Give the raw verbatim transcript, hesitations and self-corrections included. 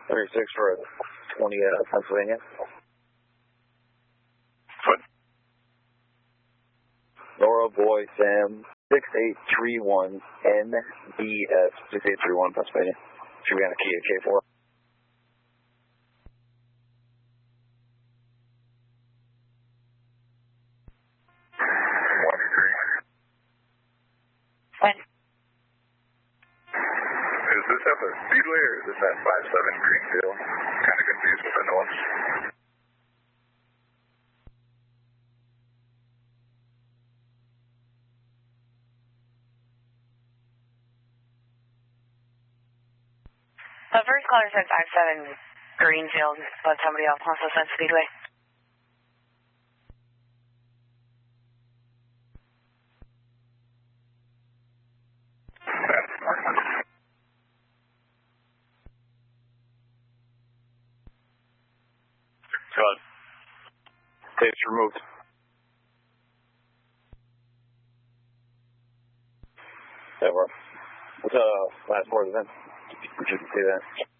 thirty-six for twenty, uh, Pennsylvania. Foot. Nora Boy Sam, six eight three one N B S, six eight three one Pennsylvania. Should be on a Kia K four. one three. When? Is this at the Speedway or is this at five seven Greenfield? Kind of confused with the noise. The first caller said five seven Greenfield, but somebody else also said Speedway. That's normal. Good. Tapes removed. That worked. What's the uh, last word of the event? You should see that.